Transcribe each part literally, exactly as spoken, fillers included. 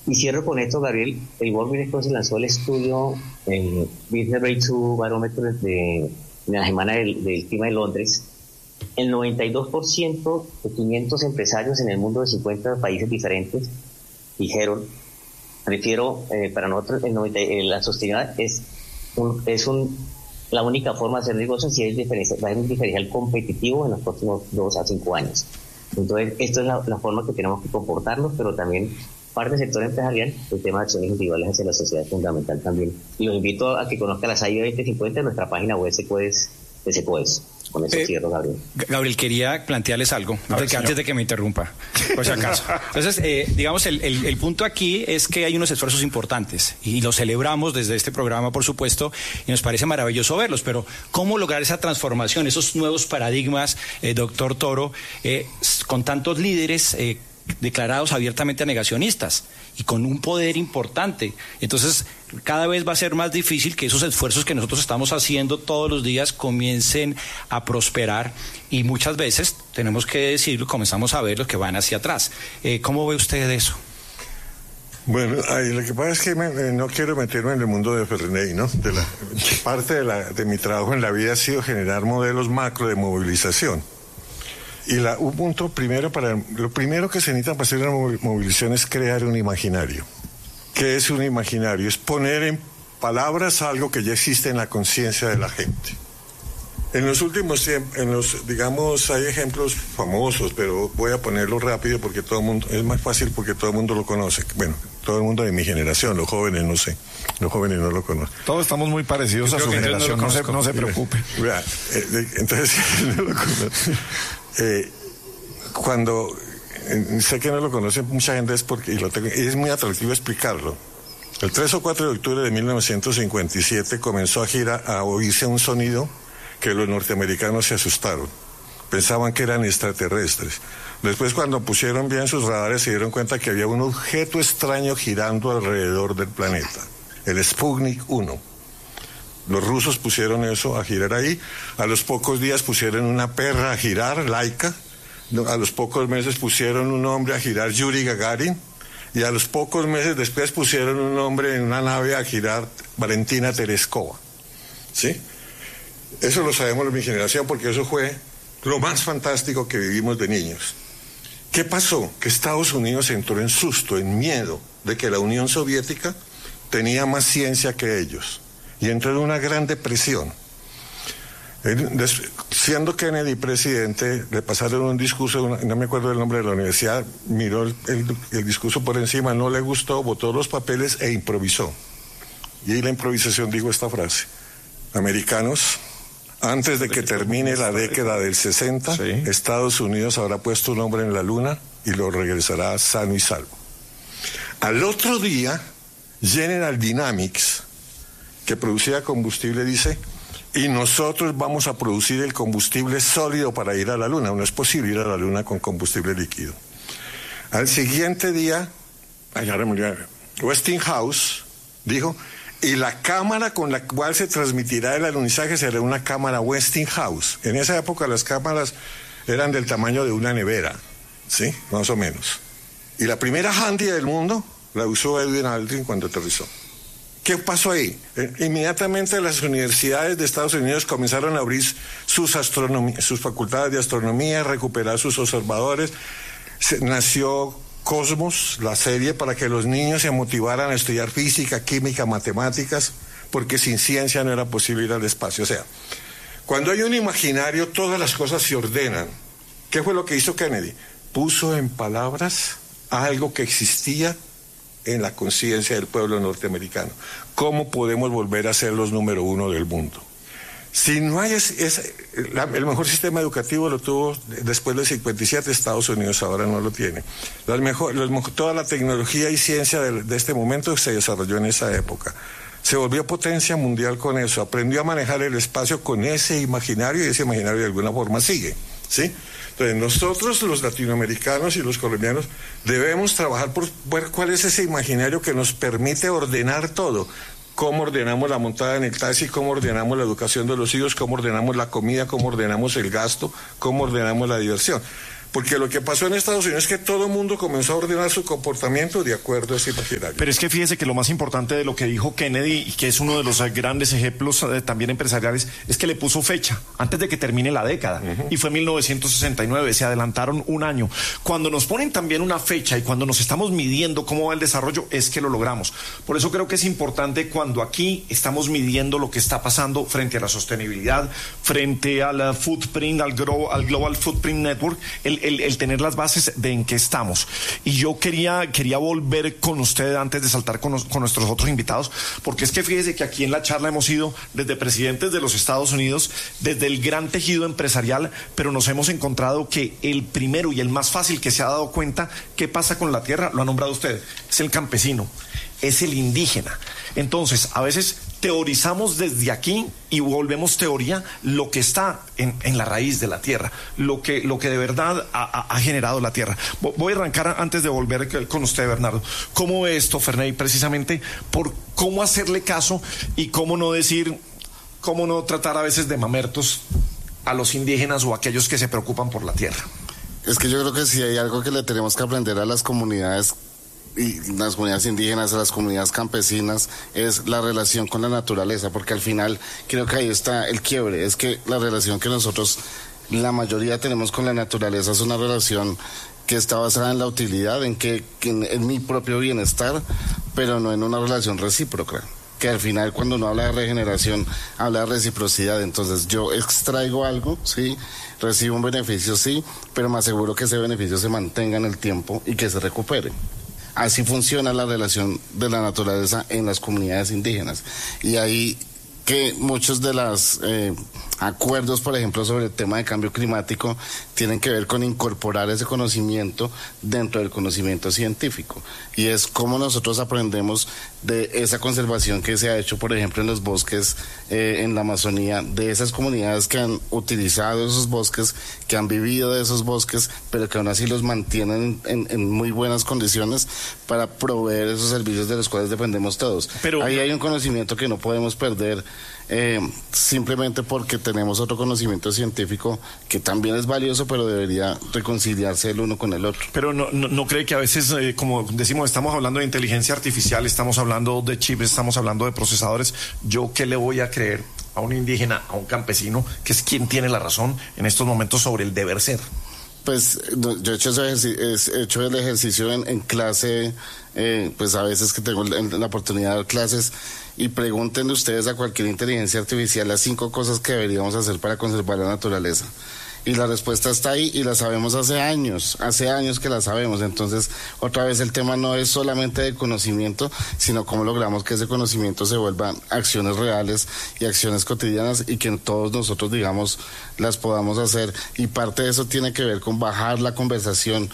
Y cierro con esto, Gabriel. El World Business Council lanzó el estudio, el Business Breakthrough Barometer de, de la semana del, del clima de Londres. El noventa y dos por ciento de quinientos empresarios en el mundo de cincuenta países diferentes dijeron, prefiero, eh, para nosotros, el noventa, eh, la sostenibilidad es, un, es un, la única forma de hacer negocios si es diferencial, va a ser un diferencial competitivo en los próximos dos a cinco años. Entonces, esto es la, la forma que tenemos que comportarnos, pero también parte del sector empresarial, el tema de acciones individuales hacia la sociedad es fundamental también. Y los invito a que conozcan las A I veinte cincuenta en nuestra página web de Secoes. De Secoes. Con eso eh, cierro, Gabriel. Gabriel, quería plantearles algo antes, ver, que, antes de que me interrumpa, por si acaso. Entonces, eh, digamos, el, el, el punto aquí es que hay unos esfuerzos importantes y los celebramos desde este programa, por supuesto, y nos parece maravilloso verlos, pero ¿cómo lograr esa transformación, esos nuevos paradigmas, eh, doctor Toro, eh, con tantos líderes eh, declarados abiertamente negacionistas y con un poder importante? Entonces, cada vez va a ser más difícil que esos esfuerzos que nosotros estamos haciendo todos los días comiencen a prosperar, y muchas veces, tenemos que decirlo, comenzamos a ver los que van hacia atrás. Eh, ¿Cómo ve usted eso? Bueno, ay, lo que pasa es que me, eh, no quiero meterme en el mundo de Ferney, ¿no? De la, parte de, la, de mi trabajo en la vida ha sido generar modelos macro de movilización. Y la, un punto primero para, lo primero que se necesita para hacer una movilización es crear un imaginario. ¿Qué es un imaginario? Es poner en palabras algo que ya existe en la conciencia de la gente. En los últimos tiempos, en los, digamos, hay ejemplos famosos, pero voy a ponerlo rápido porque todo el mundo, es más fácil porque todo el mundo lo conoce. Bueno, todo el mundo de mi generación, los jóvenes no sé, los jóvenes no lo conocen. Todos estamos muy parecidos a su generación, no, no, se, no se preocupe. Vea, eh, entonces, no lo conozco. Eh, cuando eh, sé que no lo conoce mucha gente es porque y lo tengo, es muy atractivo explicarlo. El tres o cuatro de octubre de mil novecientos cincuenta y siete comenzó a girar, a oírse un sonido que los norteamericanos se asustaron, pensaban que eran extraterrestres. Después, cuando pusieron bien sus radares, se dieron cuenta que había un objeto extraño girando alrededor del planeta, el Sputnik uno. Los rusos pusieron eso a girar ahí. A los pocos días pusieron una perra a girar, Laika. A los pocos meses pusieron un hombre a girar, Yuri Gagarin. Y a los pocos meses después pusieron un hombre en una nave a girar, Valentina Tereskova. ¿Sí? Eso lo sabemos de mi generación porque eso fue lo más fantástico que vivimos de niños. ¿Qué pasó? Que Estados Unidos entró en susto, en miedo de que la Unión Soviética tenía más ciencia que ellos. Y entró en una gran depresión. Siendo Kennedy presidente, le pasaron un discurso, no me acuerdo del nombre de la universidad, miró el, el, el discurso por encima, no le gustó, botó los papeles e improvisó. Y ahí la improvisación dijo esta frase: americanos, antes de que termine la década del sesenta, sí, Estados Unidos habrá puesto un hombre en la luna y lo regresará sano y salvo. Al otro día, General Dynamics, que producía combustible, dice: y nosotros vamos a producir el combustible sólido para ir a la luna. No es posible ir a la luna con combustible líquido. Al siguiente día, Westinghouse dijo: y la cámara con la cual se transmitirá el alunizaje será una cámara Westinghouse. En esa época las cámaras eran del tamaño de una nevera, ¿sí? Más o menos. Y la primera handy del mundo la usó Edwin Aldrin cuando aterrizó. ¿Qué pasó ahí? Eh, inmediatamente las universidades de Estados Unidos comenzaron a abrir sus, astronomía, sus facultades de astronomía, recuperar sus observadores. Se, nació Cosmos, la serie, para que los niños se motivaran a estudiar física, química, matemáticas, porque sin ciencia no era posible ir al espacio. O sea, cuando hay un imaginario, todas las cosas se ordenan. ¿Qué fue lo que hizo Kennedy? Puso en palabras algo que existía en la conciencia del pueblo norteamericano. ¿Cómo podemos volver a ser los número uno del mundo? Si no hay ese, ese, la, el mejor sistema educativo lo tuvo después del cincuenta y siete Estados Unidos, ahora no lo tiene. Las mejor, los, toda la tecnología y ciencia de, de este momento se desarrolló en esa época. Se volvió potencia mundial con eso, aprendió a manejar el espacio con ese imaginario y ese imaginario de alguna forma sigue, ¿sí? Entonces nosotros los latinoamericanos y los colombianos debemos trabajar por ver cuál es ese imaginario que nos permite ordenar todo. Cómo ordenamos la montada en el taxi, cómo ordenamos la educación de los hijos, cómo ordenamos la comida, cómo ordenamos el gasto, cómo ordenamos la diversión. porque lo que pasó en Estados Unidos es que todo el mundo comenzó a ordenar su comportamiento de acuerdo a ese imaginario. Pero es que fíjese que lo más importante de lo que dijo Kennedy, y que es uno de los grandes ejemplos eh, también empresariales, es que le puso fecha antes de que termine la década, uh-huh. y fue mil novecientos sesenta y nueve, se adelantaron un año. Cuando nos ponen también una fecha y cuando nos estamos midiendo cómo va el desarrollo, es que lo logramos. Por eso creo que es importante cuando aquí estamos midiendo lo que está pasando frente a la sostenibilidad, frente al footprint, al, grow, al Global Footprint Network, el, el, el tener las bases de en qué estamos. Y yo quería, quería volver con usted antes de saltar con, con nuestros otros invitados, porque es que fíjese que aquí en la charla hemos ido desde presidentes de los Estados Unidos, desde el gran tejido empresarial, pero nos hemos encontrado que el primero y el más fácil que se ha dado cuenta qué pasa con la tierra, lo ha nombrado usted, es el campesino, es el indígena. Entonces, a veces teorizamos desde aquí y volvemos teoría lo que está en, en la raíz de la tierra, lo que, lo que de verdad ha, ha, ha generado la tierra. Voy a arrancar antes de volver con usted, Bernardo. ¿Cómo ve esto, Ferney, precisamente por cómo hacerle caso y cómo no decir, cómo no tratar a veces de mamertos a los indígenas o a aquellos que se preocupan por la tierra? Es que yo creo que si hay algo que le tenemos que aprender a las comunidades y las comunidades indígenas, a las comunidades campesinas, es la relación con la naturaleza, porque al final creo que ahí está el quiebre, es que la relación que nosotros, la mayoría tenemos con la naturaleza es una relación que está basada en la utilidad, en que, en, en mi propio bienestar, pero no en una relación recíproca, que al final cuando uno habla de regeneración, habla de reciprocidad. Entonces yo extraigo algo, sí, recibo un beneficio, sí, pero me aseguro que ese beneficio se mantenga en el tiempo y que se recupere. Así funciona la relación de la naturaleza en las comunidades indígenas. Y ahí que muchos de los eh, acuerdos, por ejemplo, sobre el tema de cambio climático, tienen que ver con incorporar ese conocimiento dentro del conocimiento científico. Y es cómo nosotros aprendemos de esa conservación que se ha hecho, por ejemplo, en los bosques, eh, en la Amazonía, de esas comunidades que han utilizado esos bosques, que han vivido de esos bosques, pero que aún así los mantienen en, en muy buenas condiciones para proveer esos servicios de los cuales dependemos todos. Pero ahí hay un conocimiento que no podemos perder, eh, simplemente porque tenemos otro conocimiento científico que también es valioso, pero debería reconciliarse el uno con el otro. Pero no, no, no cree que a veces, eh, como decimos, estamos hablando de inteligencia artificial, estamos hablando de chips, estamos hablando de procesadores. ¿Yo qué le voy a creer a un indígena, a un campesino, que es quien tiene la razón en estos momentos sobre el deber ser? Pues yo he hecho, ese he hecho el ejercicio en, en clase, eh, pues a veces que tengo la oportunidad de dar clases, y pregúntenle ustedes a cualquier inteligencia artificial las cinco cosas que deberíamos hacer para conservar la naturaleza. Y la respuesta está ahí y la sabemos hace años, hace años que la sabemos. Entonces, otra vez el tema no es solamente de conocimiento, sino cómo logramos que ese conocimiento se vuelva acciones reales y acciones cotidianas y que todos nosotros, digamos, las podamos hacer. Y parte de eso tiene que ver con bajar la conversación,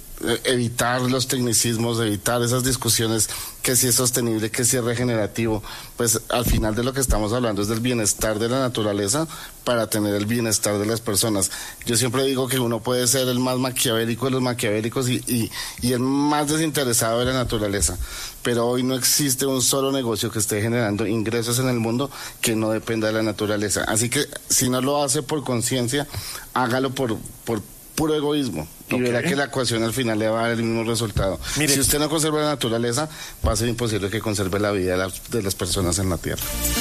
evitar los tecnicismos, evitar esas discusiones, que si es sostenible, que si es regenerativo. Pues al final de lo que estamos hablando es del bienestar de la naturaleza para tener el bienestar de las personas. Yo siempre digo que uno puede ser el más maquiavélico de los maquiavélicos y, y, y el más desinteresado de la naturaleza, pero hoy no existe un solo negocio que esté generando ingresos en el mundo que no dependa de la naturaleza. Así que si no lo hace por conciencia, hágalo por, por puro egoísmo, y okay, verá que la ecuación al final le va a dar el mismo resultado. Mire, si usted no conserva la naturaleza, va a ser imposible que conserve la vida de, la, de las personas en la tierra.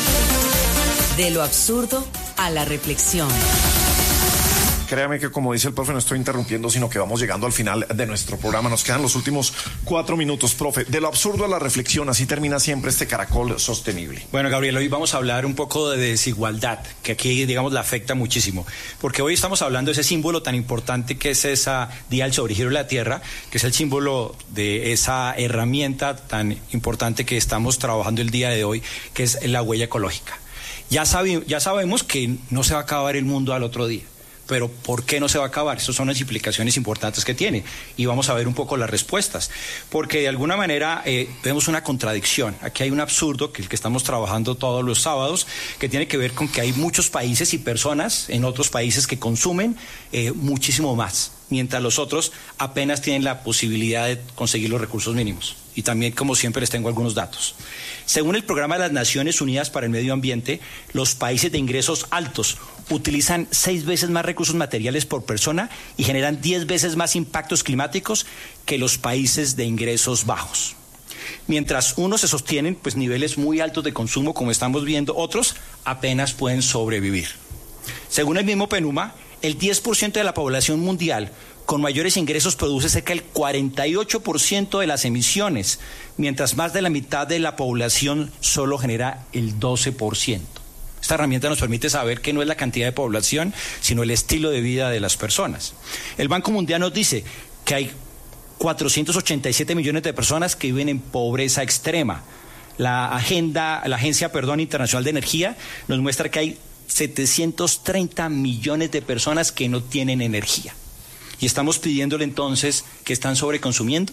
De lo absurdo a la reflexión. Créame que, como dice el profe, no estoy interrumpiendo, sino que vamos llegando al final de nuestro programa. Nos quedan los últimos cuatro minutos, profe. De lo absurdo a la reflexión, así termina siempre este caracol sostenible. Bueno, Gabriel, hoy vamos a hablar un poco de desigualdad, que aquí, digamos, la afecta muchísimo. Porque hoy estamos hablando de ese símbolo tan importante que es esa Día del Sobregiro de la Tierra, que es el símbolo de esa herramienta tan importante que estamos trabajando el día de hoy, que es la huella ecológica. Ya, sabe, ya sabemos que no se va a acabar el mundo al otro día. Pero ¿por qué no se va a acabar? Esas son las implicaciones importantes que tiene. Y vamos a ver un poco las respuestas. Porque de alguna manera eh, vemos una contradicción. Aquí hay un absurdo, que el que estamos trabajando todos los sábados, que tiene que ver con que hay muchos países y personas en otros países que consumen eh, muchísimo más, mientras los otros apenas tienen la posibilidad de conseguir los recursos mínimos. y también, como siempre, les tengo algunos datos. Según el Programa de las Naciones Unidas para el Medio Ambiente, los países de ingresos altos utilizan seis veces más recursos materiales por persona y generan diez veces más impactos climáticos que los países de ingresos bajos. Mientras unos se sostienen pues niveles muy altos de consumo, como estamos viendo, otros apenas pueden sobrevivir. Según el mismo PNUMA, el diez por ciento de la población mundial con mayores ingresos produce cerca del cuarenta y ocho por ciento de las emisiones, mientras más de la mitad de la población solo genera el doce por ciento. Esta herramienta nos permite saber que no es la cantidad de población, sino el estilo de vida de las personas. El Banco Mundial nos dice que hay cuatrocientos ochenta y siete millones de personas que viven en pobreza extrema. La agenda, la Agencia perdón, Internacional de Energía nos muestra que hay setecientos treinta millones de personas que no tienen energía. Y estamos pidiéndole entonces que están sobreconsumiendo.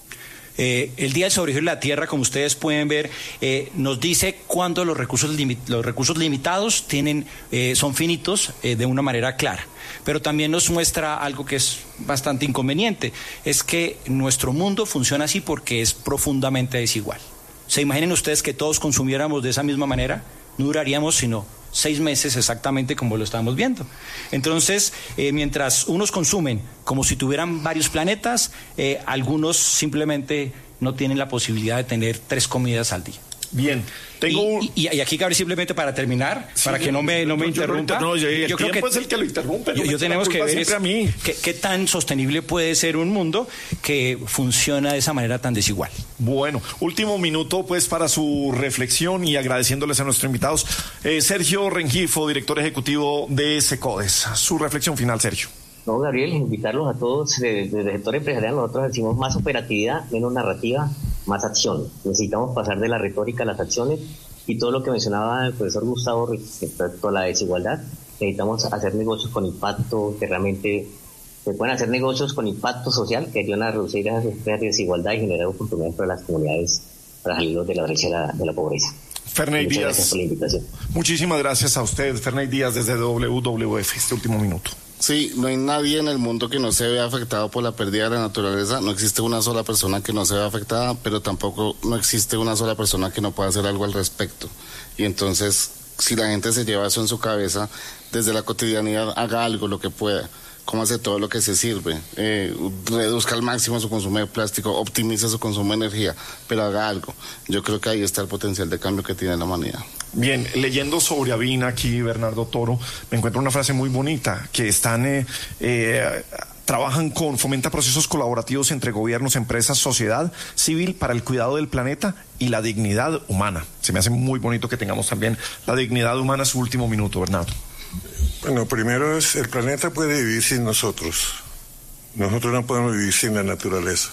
Eh, el Día del Sobregiro de la Tierra, como ustedes pueden ver, eh, nos dice cuándo los recursos, limi- los recursos limitados tienen, eh, son finitos eh, de una manera clara. Pero también nos muestra algo que es bastante inconveniente, es que nuestro mundo funciona así porque es profundamente desigual. ¿Se imaginen ustedes que todos consumiéramos de esa misma manera? No duraríamos sino seis meses exactamente como lo estamos viendo. Entonces, eh, mientras unos consumen como si tuvieran varios planetas, eh, algunos simplemente no tienen la posibilidad de tener tres comidas al día. Bien, tengo y, un... y, y aquí, Gabriel, simplemente para terminar, sí, para que no me, no me interrumpa. No, yo, el yo creo que es el que lo interrumpe. Yo, no yo tenemos que ver es, a mí. qué, qué tan sostenible puede ser un mundo que funciona de esa manera tan desigual. Bueno, último minuto pues para su reflexión y agradeciéndoles a nuestros invitados. Eh, Sergio Rengifo, director ejecutivo de SECODES. Su reflexión final, Sergio. No, Gabriel, invitarlos a todos desde el sector empresarial. Nosotros decimos más operatividad, menos narrativa, más acción. Necesitamos pasar de la retórica a las acciones y todo lo que mencionaba el profesor Gustavo respecto a la desigualdad. Necesitamos hacer negocios con impacto, que realmente se pueden hacer negocios con impacto social que ayudan a reducir esa desigualdad y generar oportunidades para las comunidades para salir de la brecha de la, de la pobreza. Ferney Díaz, gracias por la invitación. Muchísimas gracias a usted, Ferney Díaz, desde W W F, este último minuto. Sí, no hay nadie en el mundo que no se vea afectado por la pérdida de la naturaleza. No existe una sola persona que no se vea afectada, pero tampoco no existe una sola persona que no pueda hacer algo al respecto. Y entonces, si la gente se lleva eso en su cabeza, desde la cotidianidad haga algo, lo que pueda. Cómase todo lo que se sirve, eh, reduzca al máximo su consumo de plástico, optimice su consumo de energía, pero haga algo. Yo creo que ahí está el potencial de cambio que tiene la humanidad. Bien, leyendo sobre Avina aquí, Bernardo Toro, me encuentro una frase muy bonita, que están, eh, eh, trabajan con, fomenta procesos colaborativos entre gobiernos, empresas, sociedad civil para el cuidado del planeta y la dignidad humana. Se me hace muy bonito que tengamos también la dignidad humana, su último minuto, Bernardo. Bueno, primero es, el planeta puede vivir sin nosotros. Nosotros no podemos vivir sin la naturaleza.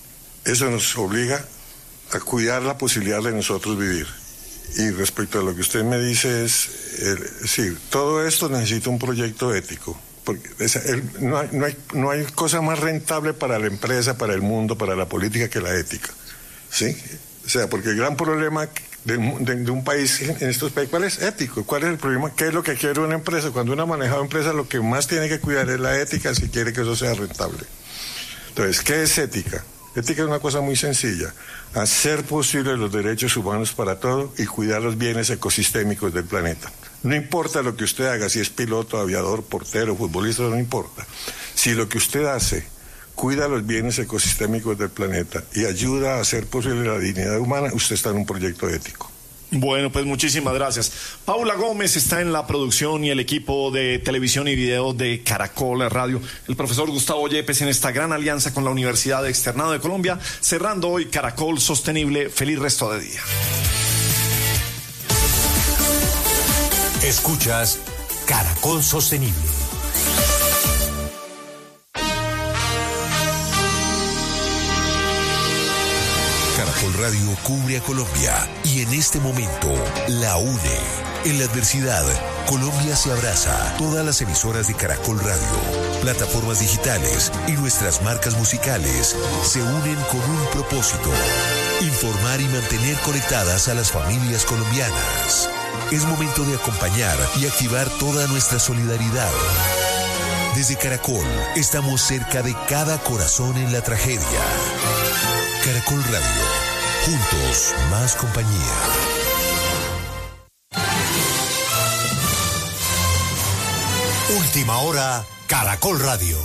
Eso nos obliga a cuidar la posibilidad de nosotros vivir. Y respecto a lo que usted me dice es, el, sí, todo esto necesita un proyecto ético. Porque es, el, no, hay, no, hay, no hay cosa más rentable para la empresa, para el mundo, para la política que la ética. ¿Sí? O sea, porque el gran problema de, de, de un país en estos países, ¿cuál es ético? ¿Cuál es el problema? ¿Qué es lo que quiere una empresa? Cuando una manejada empresa, lo que más tiene que cuidar es la ética si quiere que eso sea rentable. Entonces, ¿qué es ética? Ética es una cosa muy sencilla, hacer posible los derechos humanos para todo y cuidar los bienes ecosistémicos del planeta. No importa lo que usted haga, si es piloto, aviador, portero, futbolista, no importa. Si lo que usted hace cuida los bienes ecosistémicos del planeta y ayuda a hacer posible la dignidad humana, usted está en un proyecto ético. Bueno, pues muchísimas gracias. Paula Gómez está en la producción y el equipo de televisión y video de Caracol Radio. El profesor Gustavo Yepes en esta gran alianza con la Universidad Externado de Colombia, cerrando hoy Caracol Sostenible. Feliz resto de día. Escuchas Caracol Sostenible. Caracol Radio cubre a Colombia y en este momento la une. En la adversidad, Colombia se abraza. Todas las emisoras de Caracol Radio, plataformas digitales y nuestras marcas musicales se unen con un propósito: informar y mantener conectadas a las familias colombianas. Es momento de acompañar y activar toda nuestra solidaridad. Desde Caracol, estamos cerca de cada corazón en la tragedia. Caracol Radio. Juntos, más compañía. Última hora, Caracol Radio.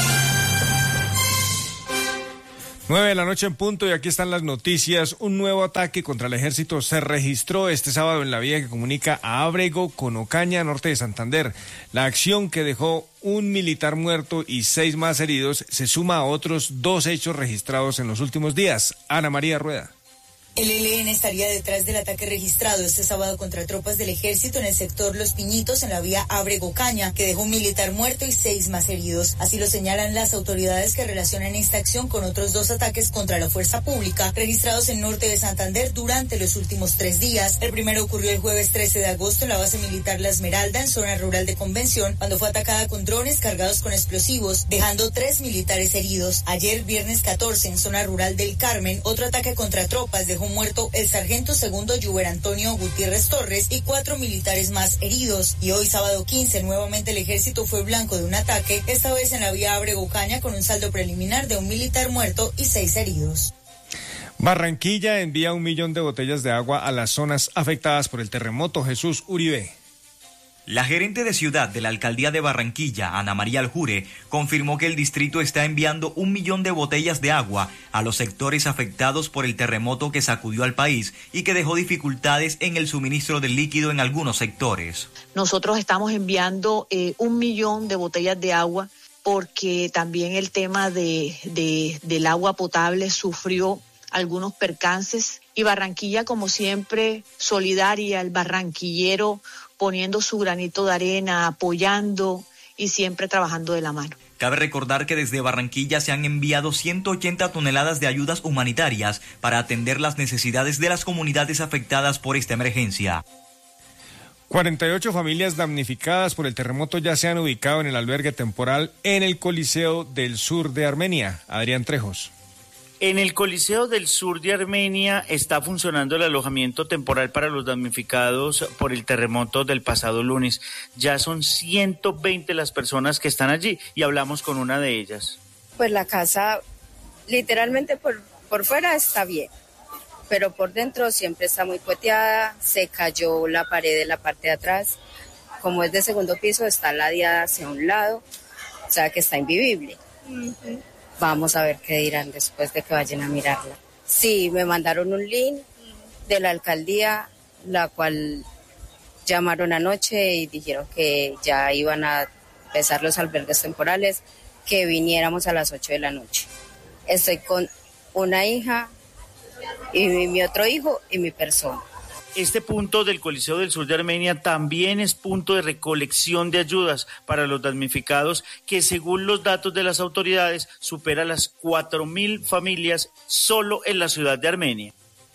Nueve de la noche en punto y aquí están las noticias. Un nuevo ataque contra el ejército se registró este sábado en la vía que comunica a Ábrego con Ocaña, norte de Santander. La acción, que dejó un militar muerto y seis más heridos, se suma a otros dos hechos registrados en los últimos días. Ana María Rueda. El E L N estaría detrás del ataque registrado este sábado contra tropas del ejército en el sector Los Piñitos, en la vía Ábrego-Caña, que dejó un militar muerto y seis más heridos. Así lo señalan las autoridades, que relacionan esta acción con otros dos ataques contra la fuerza pública registrados en norte de Santander durante los últimos tres días. El primero ocurrió el jueves trece de agosto en la base militar La Esmeralda, en zona rural de Convención, cuando fue atacada con drones cargados con explosivos, dejando tres militares heridos. Ayer, viernes catorce, en zona rural del Carmen, otro ataque contra tropas dejó muerto el sargento segundo Yuber Antonio Gutiérrez Torres y cuatro militares más heridos. Y hoy, sábado quince, nuevamente el ejército fue blanco de un ataque, esta vez en la vía Ábrego-Caña, con un saldo preliminar de un militar muerto y seis heridos. Barranquilla envía un millón de botellas de agua a las zonas afectadas por el terremoto. Jesús Uribe. La gerente de ciudad de la alcaldía de Barranquilla, Ana María Aljure, confirmó que el distrito está enviando un millón de botellas de agua a los sectores afectados por el terremoto que sacudió al país y que dejó dificultades en el suministro del líquido en algunos sectores. Nosotros estamos enviando eh, un millón de botellas de agua porque también el tema de, de, del agua potable sufrió algunos percances y Barranquilla, como siempre, solidaria, el barranquillero poniendo su granito de arena, apoyando y siempre trabajando de la mano. Cabe recordar que desde Barranquilla se han enviado ciento ochenta toneladas de ayudas humanitarias para atender las necesidades de las comunidades afectadas por esta emergencia. cuarenta y ocho familias damnificadas por el terremoto ya se han ubicado en el albergue temporal en el Coliseo del Sur de Armenia. Adrián Trejos. En el Coliseo del Sur de Armenia está funcionando el alojamiento temporal para los damnificados por el terremoto del pasado lunes. Ya son ciento veinte las personas que están allí y hablamos con una de ellas. Pues la casa literalmente por, por fuera está bien, pero por dentro siempre está muy cueteada, se cayó la pared de la parte de atrás, como es de segundo piso está ladeada hacia un lado, o sea que está invivible. Uh-huh. Vamos a ver qué dirán después de que vayan a mirarla. Sí, me mandaron un link de la alcaldía, la cual llamaron anoche y dijeron que ya iban a empezar los albergues temporales, que viniéramos a las ocho de la noche. Estoy con una hija y mi, mi otro hijo y mi persona. Este punto del Coliseo del Sur de Armenia también es punto de recolección de ayudas para los damnificados, que según los datos de las autoridades supera las cuatro mil familias solo en la ciudad de Armenia.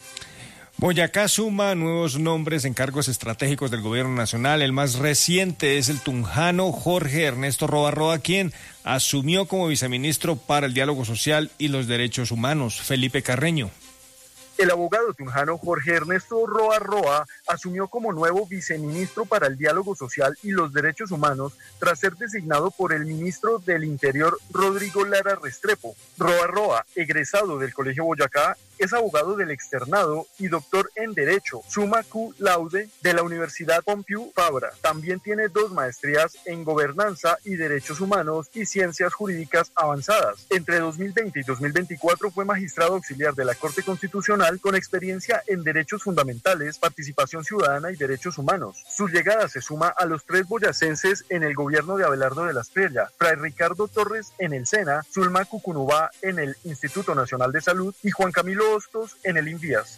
Boyacá suma nuevos nombres en cargos estratégicos del gobierno nacional. El más reciente es el tunjano Jorge Ernesto Roa Roa, quien asumió como viceministro para el diálogo social y los derechos humanos. Felipe Carreño. El abogado tunjano Jorge Ernesto Roa Roa asumió como nuevo viceministro para el diálogo social y los derechos humanos tras ser designado por el ministro del Interior Rodrigo Lara Restrepo. Roa Roa, egresado del Colegio Boyacá, es abogado del externado y doctor en Derecho, summa cum laude de la Universidad Pompeu Fabra. También tiene dos maestrías en Gobernanza y Derechos Humanos y Ciencias Jurídicas Avanzadas. Entre dos mil veinte y dos mil veinticuatro fue magistrado auxiliar de la Corte Constitucional con experiencia en derechos fundamentales, participación ciudadana y derechos humanos. Su llegada se suma a los tres boyacenses en el gobierno de Abelardo de la Espriella, Fray Ricardo Torres en el SENA, Zulma Cucunubá en el Instituto Nacional de Salud y Juan Camilo Hostos en el INVIAS.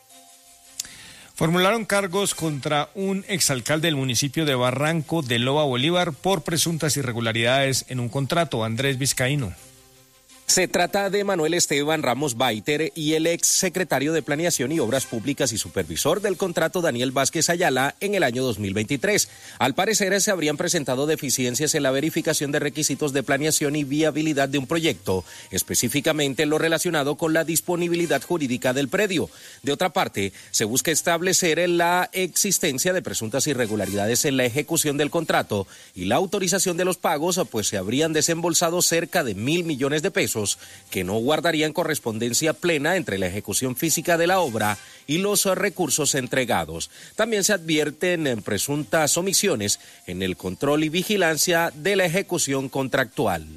Formularon cargos contra un exalcalde del municipio de Barranco de Loba Bolívar por presuntas irregularidades en un contrato. Andrés Vizcaíno. Se trata de Manuel Esteban Ramos Baiter y el ex secretario de Planeación y Obras Públicas y supervisor del contrato Daniel Vázquez Ayala en el año dos mil veintitrés. Al parecer se habrían presentado deficiencias en la verificación de requisitos de planeación y viabilidad de un proyecto, específicamente lo relacionado con la disponibilidad jurídica del predio. De otra parte, se busca establecer la existencia de presuntas irregularidades en la ejecución del contrato y la autorización de los pagos, pues se habrían desembolsado cerca de mil millones de pesos recursos que no guardarían correspondencia plena entre la ejecución física de la obra y los recursos entregados. También se advierten en presuntas omisiones en el control y vigilancia de la ejecución contractual.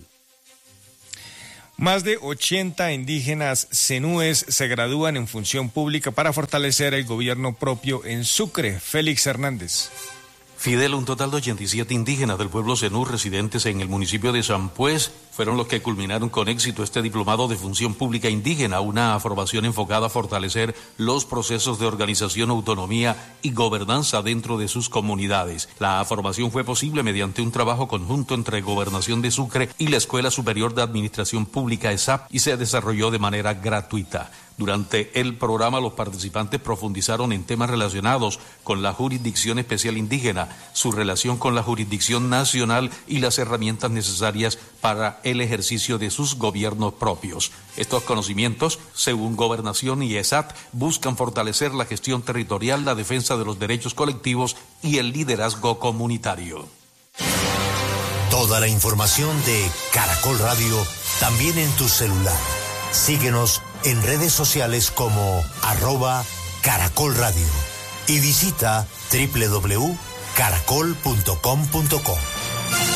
Más de ochenta indígenas zenúes se gradúan en función pública para fortalecer el gobierno propio en Sucre. Félix Hernández. Fidel, un total de ochenta y siete indígenas del pueblo zenú residentes en el municipio de Sampués fueron los que culminaron con éxito este diplomado de función pública indígena, una formación enfocada a fortalecer los procesos de organización, autonomía y gobernanza dentro de sus comunidades. La formación fue posible mediante un trabajo conjunto entre Gobernación de Sucre y la Escuela Superior de Administración Pública E S A P y se desarrolló de manera gratuita. Durante el programa, los participantes profundizaron en temas relacionados con la Jurisdicción Especial Indígena, su relación con la jurisdicción nacional y las herramientas necesarias para el ejercicio de sus gobiernos propios. Estos conocimientos, según Gobernación y E S A T, buscan fortalecer la gestión territorial, la defensa de los derechos colectivos y el liderazgo comunitario. Toda la información de Caracol Radio también en tu celular. Síguenos en redes sociales como arroba Caracol Radio y visita doble u doble u doble u punto caracol punto com punto co.